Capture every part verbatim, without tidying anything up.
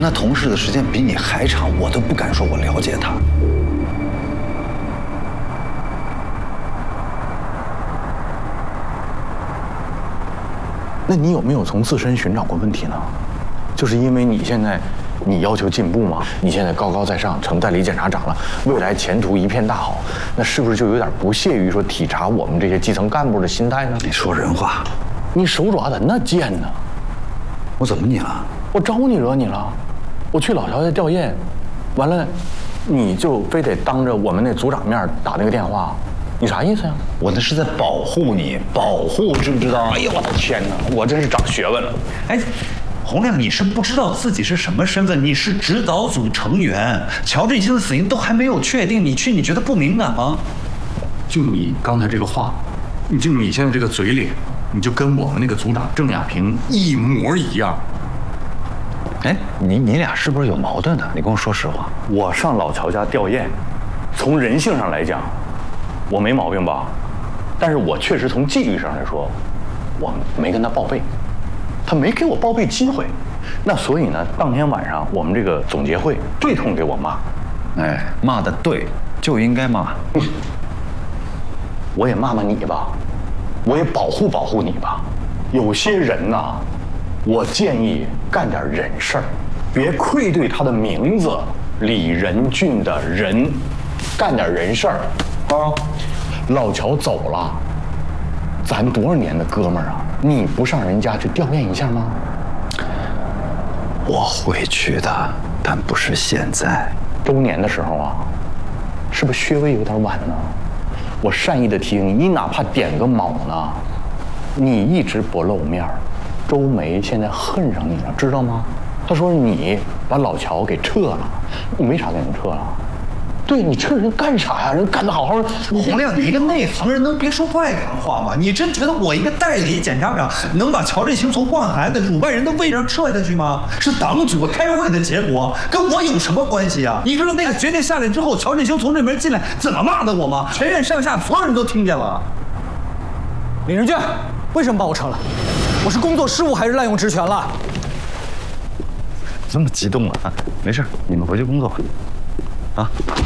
那同事的时间比你还长，我都不敢说我了解他。 那你有没有从自身寻找过问题呢？就是因为你现在，你要求进步嘛，你现在高高在上，成代理检察长了，未来前途一片大好，那是不是就有点不屑于说体察我们这些基层干部的心态呢？ 你说人话， 你手爪咋那贱呢？ 我怎么你了？ 我招你惹你了？我去老乔家吊唁，完了，你就非得当着我们那组长面打那个电话，你啥意思呀？ 我那是在保护你，保护，知不知道？ 哎呦我的天哪，我真是长学问了。 哎，洪亮，你是不知道自己是什么身份？你是指导组成员，乔振兴的死因都还没有确定，你去你觉得不敏感吗？ 就你刚才这个话，你就你现在这个嘴脸，你就跟我们那个组长郑亚平一模一样。 哎，你你俩是不是有矛盾呢？你跟我说实话。 我上老乔家吊唁，从人性上来讲，我没毛病吧？但是我确实从纪律上来说，我没跟他报备，他没给我报备机会。那所以呢，当天晚上我们这个总结会对痛给我骂， 哎，骂的对，就应该骂。 嗯，我也骂骂你吧，我也保护保护你吧。有些人呐，我建议干点人事儿，别愧对他的名字李仁俊的仁，干点人事儿啊。老乔走了，咱多少年的哥们儿啊，你不上人家去吊唁一下吗？ 我会去的，但不是现在。 周年的时候啊，是不是稍微有点晚呢？我善意的提醒你，你哪怕点个卯呢，你一直不露面儿，周梅现在恨上你了，知道吗？他说你把老乔给撤了，你没啥给人撤了。对，你撤人干啥呀？人干得好好的。 洪亮，你一个内行人能别说外行话吗？你真觉得我一个代理检察长能把乔振兴从换孩子鲁班人的位置上撤下去吗？是党组开会的结果，跟我有什么关系啊？你知道那个决定下来之后，乔振兴从这门进来怎么骂的我吗？全院上下所有人都听见了。 李仁俊，为什么把我撤了？我是工作失误还是滥用职权了？ 这么激动啊？没事，你们回去工作吧。啊！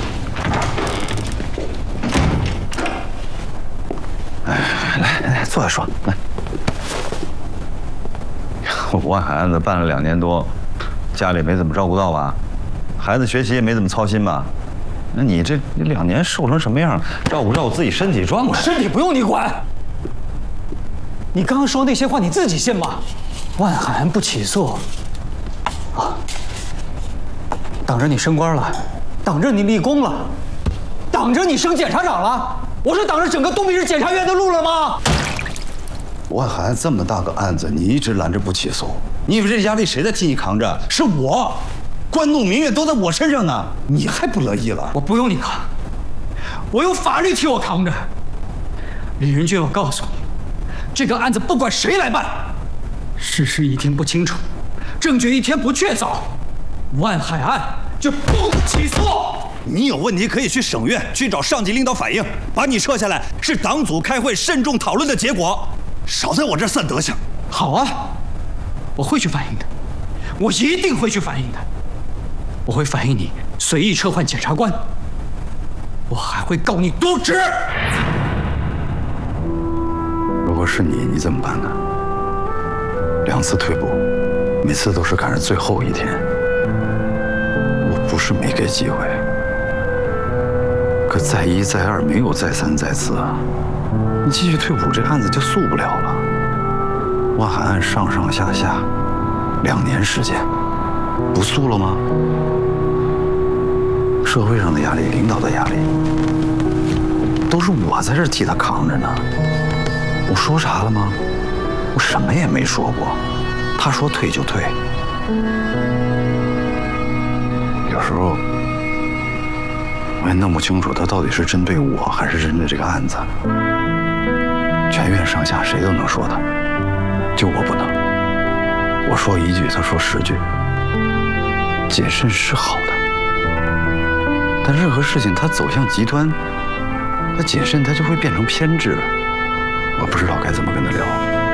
哎，来来来，坐下说。来，万海案子办了两年多，家里没怎么照顾到吧？孩子学习也没怎么操心吧？那你这你两年瘦成什么样？照顾照顾自己身体状况。 身体不用你管。你刚刚说那些话你自己信吗？万海案不起诉，啊，等着你升官了。等着你立功了，等着你升检察长了，我是等着整个东北市检察院的路了吗？ 万海案这么大个案子，你一直拦着不起诉，你以为这压力谁在替你扛着？是我，官弄民怨都在我身上呢，你还不乐意了？ 我不用你扛，我有法律替我扛着。李仁俊，我告诉你，这个案子不管谁来办，事实一天不清楚，证据一天不确凿，万海案就不起诉。 你有问题可以去省院去找上级领导反映，把你撤下来是党组开会慎重讨论的结果，少在我这儿散德行。 好啊，我会去反映的，我一定会去反映的。我会反映你随意撤换检察官，我还会告你渎职。 如果是你，你怎么办呢？两次退步，每次都是赶上最后一天。我不是没给机会，可再一再二没有再三再四啊！你继续退步，这案子就诉不了了。万海案上上下下两年时间，不诉了吗？社会上的压力，领导的压力，都是我在这替他扛着呢。我说啥了吗？我什么也没说过。他说退就退。有时候我也弄不清楚他到底是针对我还是针对这个案子。全院上下谁都能说他，就我不能。我说一句，他说十句。谨慎是好的，但任何事情它走向极端，那谨慎它就会变成偏执。我不知道该怎么跟他聊。